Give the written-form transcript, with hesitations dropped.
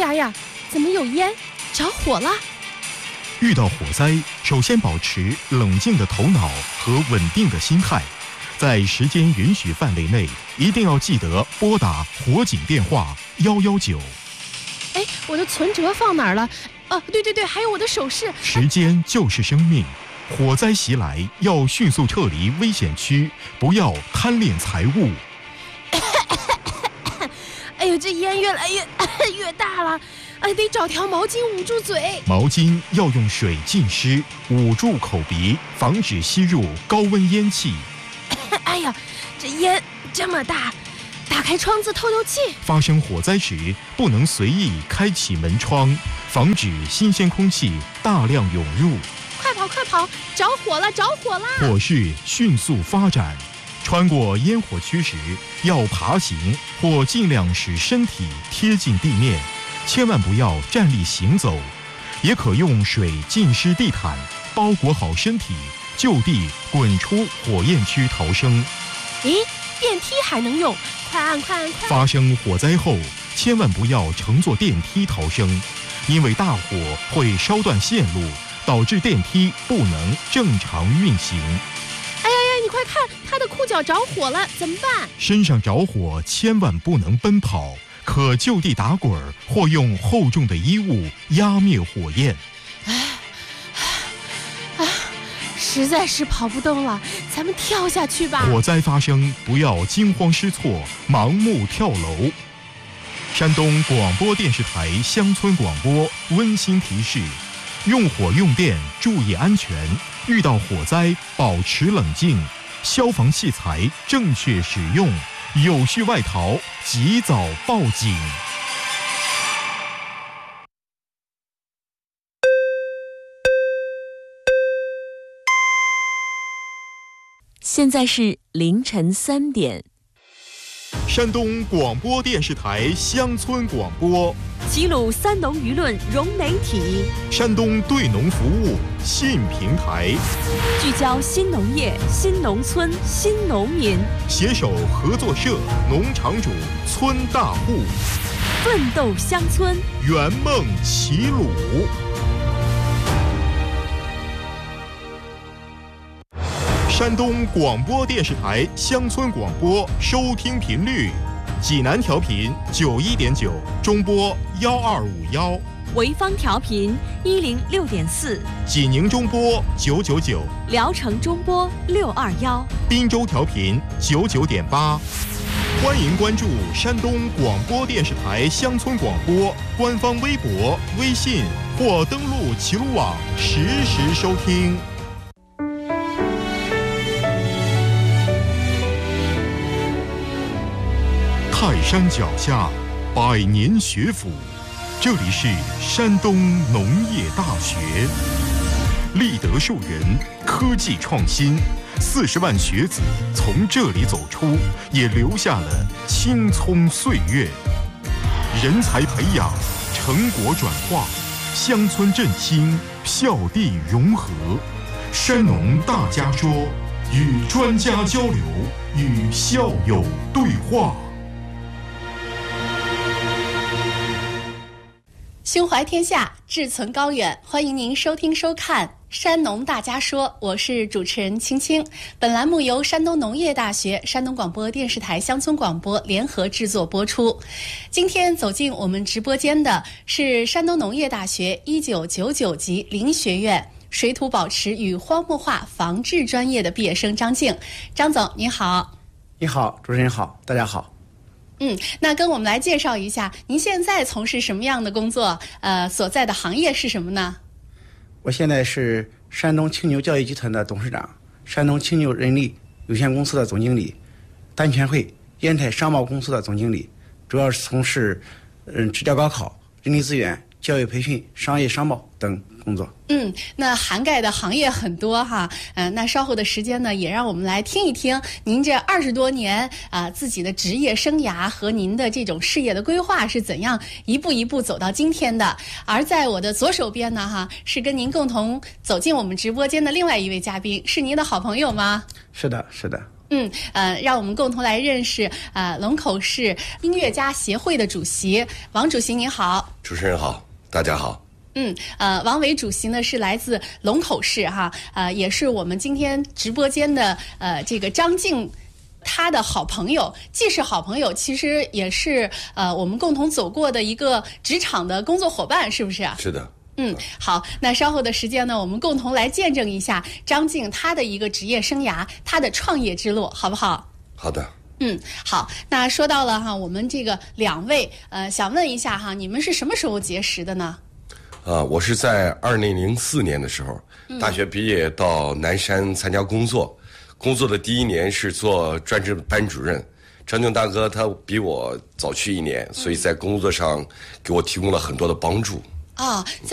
呀，怎么有烟？着火了！ 遇到火灾，首先保持冷静的头脑和稳定的心态，在时间允许范围内，一定要记得拨打火警电话119。 哎，我的存折放哪儿了？对，还有我的首饰。 时间就是生命，火灾袭来要迅速撤离危险区，不要贪恋财物。 哎呦，这烟越来越大了，得找条毛巾捂住嘴。 毛巾要用水浸湿，捂住口鼻，防止吸入高温烟气。 哎呀，这烟这么大，打开窗子透透气。 发生火灾时，不能随意开启门窗，防止新鲜空气大量涌入。 快跑！着火了！ 火势迅速发展，穿过烟火区时，要爬行或尽量使身体贴近地面，千万不要站立行走。也可用水浸湿地毯，包裹好身体，就地滚出火焰区逃生。 咦，电梯还能用？快按！ 发生火灾后，千万不要乘坐电梯逃生，因为大火会烧断线路，导致电梯不能正常运行。 哎呀，你快看，他的裤脚着火了，怎么办？ 身上着火千万不能奔跑，可就地打滚或用厚重的衣物压灭火焰。 实在是跑不动了，咱们跳下去吧。 火灾发生，不要惊慌失措，盲目跳楼。山东广播电视台乡村广播温馨提示：用火用电注意安全，遇到火灾保持冷静，消防器材正确使用，有序外逃，及早报警。 现在是凌晨3点。 山东广播电视台乡村广播， 齐鲁三农舆论融媒体， 山东对农服务信平台， 聚焦新农业、新农村、新农民， 携手合作社、农场主、村大户， 奋斗乡村， 圆梦齐鲁。山东广播电视台乡村广播收听频率：济南调频91.9，中波1251； 潍坊调频106.4， 济宁中波999， 聊城中波621， 滨州调频99.8。欢迎关注山东广播电视台乡村广播官方微博、微信或登录齐鲁网实时收听。泰山脚下，百年学府，这里是山东农业大学。立德树人，科技创新，40万学子从这里走出，也留下了青葱岁月。人才培养，成果转化，乡村振兴，校地融合。山农大家说，与专家交流，与校友对话。 胸怀天下，志存高远，欢迎您收听收看《山农大家说》，我是主持人青青。本栏目由山东农业大学、山东广播电视台乡村广播联合制作播出。今天走进我们直播间的是山东农业大学1999级林学院水土保持与荒漠化防治专业的毕业生张静。张总，您好。 你好，主持人好，大家好。 那跟我们来介绍一下，您现在从事什么样的工作？所在的行业是什么呢？ 我现在是山东青牛教育集团的董事长，山东青牛人力有限公司的总经理，丹泉会烟台商贸公司的总经理，主要是从事支教高考、人力资源、教育培训、商业商贸等工作。 那涵盖的行业很多哈。那稍后的时间呢，也让我们来听一听您这20多年自己的职业生涯和您的这种事业的规划是怎样一步一步走到今天的。而在我的左手边呢，是跟您共同走进我们直播间的另外一位嘉宾，是您的好朋友吗？ 是的， 让我们共同来认识龙口市音乐家协会的主席王主席，您好。 主持人好，大家好。 王伟主席呢是来自龙口市哈，也是我们今天直播间的这个张静他的好朋友，既是好朋友，其实也是我们共同走过的一个职场的工作伙伴，是不是啊？ 是的。 好，那稍后的时间呢，我们共同来见证一下张静他的一个职业生涯，他的创业之路，好不好？ 好的。 好，那说到了哈，我们这个两位，想问一下哈，你们是什么时候结识的呢？ 我是在2004年的时候，大学毕业到南山参加工作，工作的第一年是做专职班主任。张静大哥他比我早去1年，所以在工作上给我提供了很多的帮助。